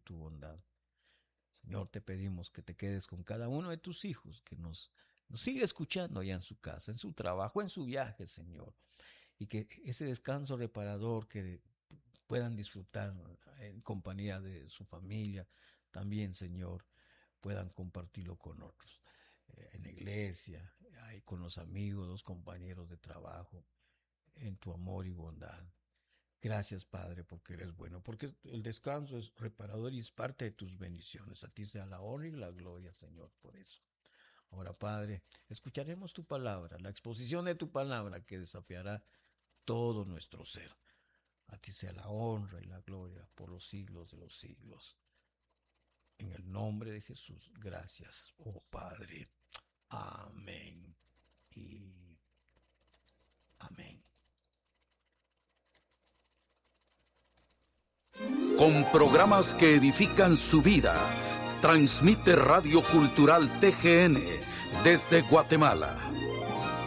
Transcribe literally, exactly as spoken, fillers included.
tu bondad. Señor, te pedimos que te quedes con cada uno de tus hijos, que nos, nos siga escuchando allá en su casa, en su trabajo, en su viaje, Señor. Y que ese descanso reparador que puedan disfrutar en compañía de su familia, también, Señor, puedan compartirlo con otros, eh, en la iglesia, ahí con los amigos, los compañeros de trabajo, en tu amor y bondad. Gracias, Padre, porque eres bueno, porque el descanso es reparador y es parte de tus bendiciones. A ti sea la honra y la gloria, Señor, por eso. Ahora, Padre, escucharemos tu palabra, la exposición de tu palabra que desafiará todo nuestro ser. A ti sea la honra y la gloria por los siglos de los siglos. En el nombre de Jesús, gracias, oh Padre. Amén y amén. Con programas que edifican su vida, transmite Radio Cultural T G N desde Guatemala.